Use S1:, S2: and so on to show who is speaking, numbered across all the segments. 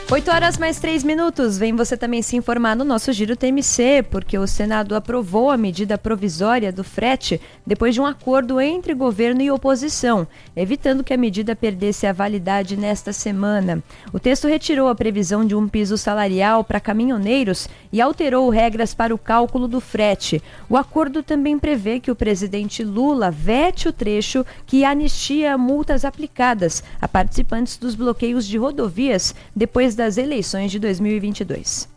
S1: 8h mais 3 minutos. Vem você também se informar no nosso Giro TMC, porque o Senado aprovou a medida provisória do frete depois de um acordo entre governo e oposição, evitando que a medida perdesse a validade nesta semana. O texto retirou a previsão de um piso salarial para caminhoneiros e alterou regras para o cálculo do frete. O acordo também prevê que o presidente Lula vete o trecho que anistia multas aplicadas a participantes dos bloqueios de rodovias depois das eleições de 2022.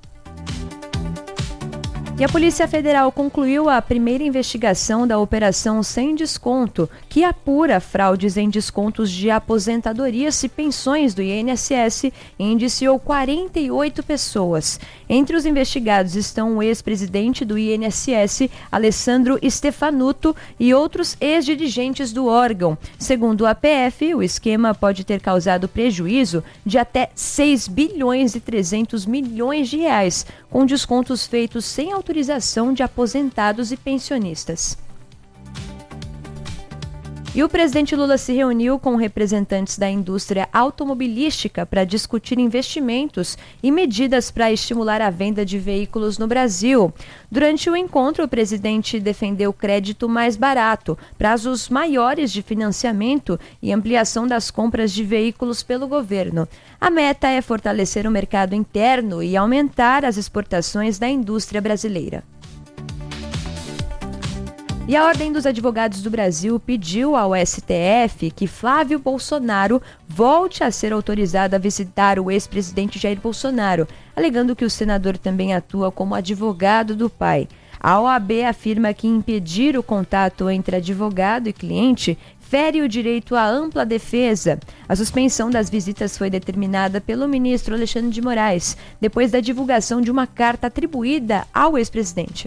S1: E a Polícia Federal concluiu a primeira investigação da Operação Sem Desconto, que apura fraudes em descontos de aposentadorias e pensões do INSS e indiciou 48 pessoas. Entre os investigados estão o ex-presidente do INSS, Alessandro Stefanuto, e outros ex-dirigentes do órgão. Segundo a PF, o esquema pode ter causado prejuízo de até 6 bilhões e 300 milhões de reais, com descontos feitos sem autorização de aposentados e pensionistas. E o presidente Lula se reuniu com representantes da indústria automobilística para discutir investimentos e medidas para estimular a venda de veículos no Brasil. Durante o encontro, o presidente defendeu crédito mais barato, prazos maiores de financiamento e ampliação das compras de veículos pelo governo. A meta é fortalecer o mercado interno e aumentar as exportações da indústria brasileira. E a Ordem dos Advogados do Brasil pediu ao STF que Flávio Bolsonaro volte a ser autorizado a visitar o ex-presidente Jair Bolsonaro, alegando que o senador também atua como advogado do pai. A OAB afirma que impedir o contato entre advogado e cliente fere o direito à ampla defesa. A suspensão das visitas foi determinada pelo ministro Alexandre de Moraes, depois da divulgação de uma carta atribuída ao ex-presidente.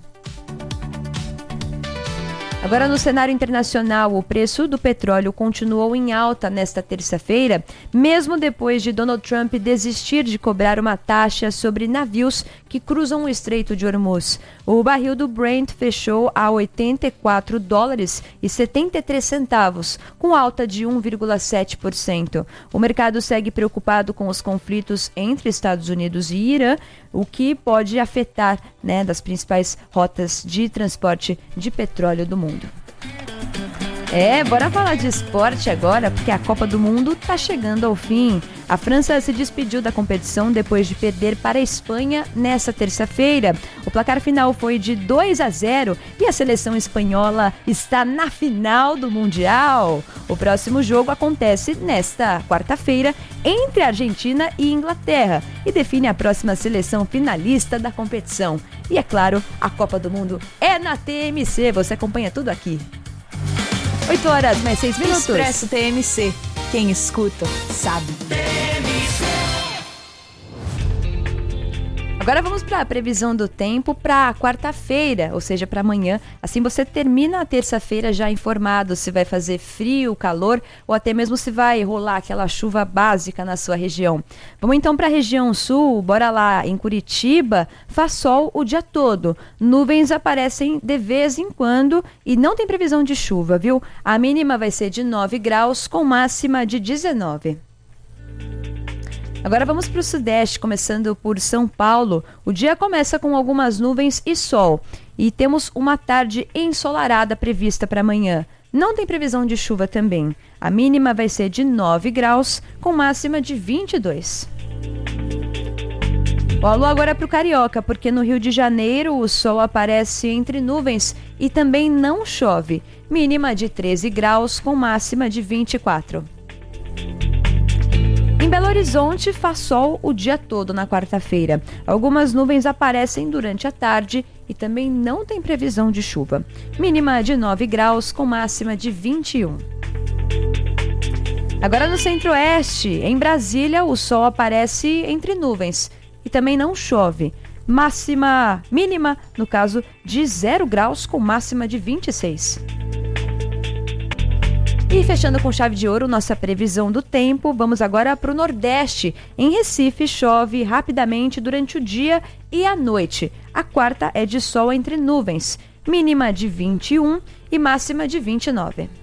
S1: Agora, no cenário internacional, o preço do petróleo continuou em alta nesta terça-feira, mesmo depois de Donald Trump desistir de cobrar uma taxa sobre navios que cruzam o Estreito de Hormuz. O barril do Brent fechou a $84,73, com alta de 1,7%. O mercado segue preocupado com os conflitos entre Estados Unidos e Irã, o que pode afetar, das principais rotas de transporte de petróleo do mundo. Bora falar de esporte agora, porque a Copa do Mundo está chegando ao fim. A França se despediu da competição depois de perder para a Espanha nessa terça-feira. O placar final foi de 2-0 e a seleção espanhola está na final do Mundial. O próximo jogo acontece nesta quarta-feira entre Argentina e Inglaterra e define a próxima seleção finalista da competição. E é claro, a Copa do Mundo é na TMC, você acompanha tudo aqui. 8h mais 6 minutos.
S2: Expresso TMC. Quem escuta, sabe.
S1: Agora vamos para a previsão do tempo para quarta-feira, ou seja, para amanhã. Assim você termina a terça-feira já informado se vai fazer frio, calor ou até mesmo se vai rolar aquela chuva básica na sua região. Vamos então para a região sul, bora lá. Em Curitiba, faz sol o dia todo. Nuvens aparecem de vez em quando e não tem previsão de chuva, viu? A mínima vai ser de 9 graus com máxima de 19. Agora vamos para o sudeste, começando por São Paulo. O dia começa com algumas nuvens e sol. E temos uma tarde ensolarada prevista para amanhã. Não tem previsão de chuva também. A mínima vai ser de 9 graus, com máxima de 22. O alô agora é para o Carioca, porque no Rio de Janeiro o sol aparece entre nuvens e também não chove. Mínima de 13 graus, com máxima de 24. Em Belo Horizonte, faz sol o dia todo na quarta-feira. Algumas nuvens aparecem durante a tarde e também não tem previsão de chuva. Mínima de 9 graus, com máxima de 21. Agora no centro-oeste, em Brasília, o sol aparece entre nuvens e também não chove. Mínima, no caso, de 0 graus, com máxima de 26. E fechando com chave de ouro nossa previsão do tempo, vamos agora para o Nordeste. Em Recife, chove rapidamente durante o dia e a noite. A quarta é de sol entre nuvens, mínima de 21 e máxima de 29.